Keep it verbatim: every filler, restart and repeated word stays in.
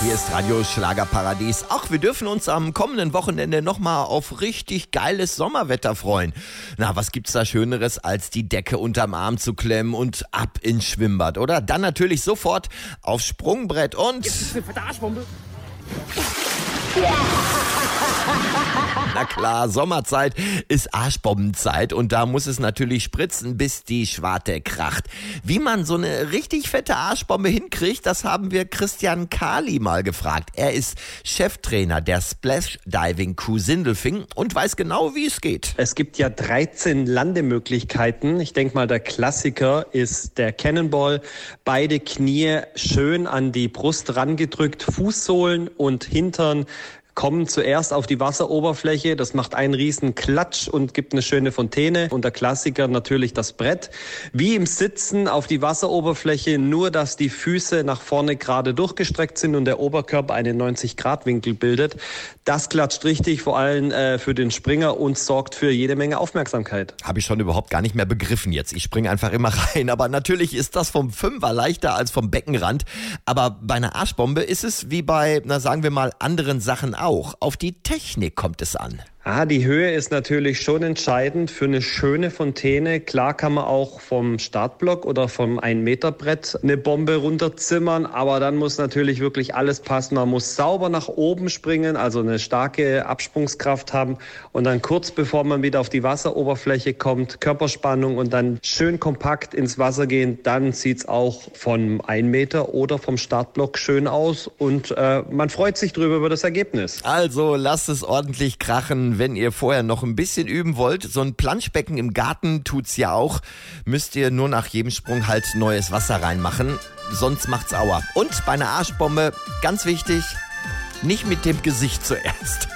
Hier ist Radio Schlagerparadies. Ach, wir dürfen uns am kommenden Wochenende nochmal auf richtig geiles Sommerwetter freuen. Na, was gibt's da Schöneres, als die Decke unterm Arm zu klemmen und ab ins Schwimmbad, oder? Dann natürlich sofort aufs Sprungbrett und... Jetzt ist eine fette Arschbombe. Na klar, Sommerzeit ist Arschbombenzeit und da muss es natürlich spritzen, bis die Schwarte kracht. Wie man so eine richtig fette Arschbombe hinkriegt, das haben wir Christian Kali mal gefragt. Er ist Cheftrainer der Splash Diving Crew Sindelfingen und weiß genau, wie es geht. Es gibt ja dreizehn Landemöglichkeiten. Ich denke mal, der Klassiker ist der Cannonball. Beide Knie schön an die Brust rangedrückt, Fußsohlen und Hintern kommen zuerst auf die Wasseroberfläche. Das macht einen riesen Klatsch und gibt eine schöne Fontäne. Und der Klassiker natürlich das Brett. Wie im Sitzen auf die Wasseroberfläche, nur dass die Füße nach vorne gerade durchgestreckt sind und der Oberkörper einen neunzig Grad Winkel bildet. Das klatscht richtig, vor allem äh, für den Springer und sorgt für jede Menge Aufmerksamkeit. Habe ich schon überhaupt gar nicht mehr begriffen jetzt. Ich springe einfach immer rein. Aber natürlich ist das vom Fünfer leichter als vom Beckenrand. Aber bei einer Arschbombe ist es wie bei, na sagen wir mal, anderen Sachen auch. Auch auf die Technik kommt es an. Ah, die Höhe ist natürlich schon entscheidend für eine schöne Fontäne. Klar kann man auch vom Startblock oder vom ein-Meter-Brett eine Bombe runterzimmern, aber dann muss natürlich wirklich alles passen. Man muss sauber nach oben springen, also eine starke Absprungskraft haben und dann kurz bevor man wieder auf die Wasseroberfläche kommt, Körperspannung und dann schön kompakt ins Wasser gehen. Dann sieht's auch vom ein Meter oder vom Startblock schön aus und äh, man freut sich drüber über das Ergebnis. Also lasst es ordentlich krachen. Wenn ihr vorher noch ein bisschen üben wollt, so ein Planschbecken im Garten tut's ja auch, müsst ihr nur nach jedem Sprung halt neues Wasser reinmachen, sonst macht's Aua. Und bei einer Arschbombe, ganz wichtig, nicht mit dem Gesicht zuerst.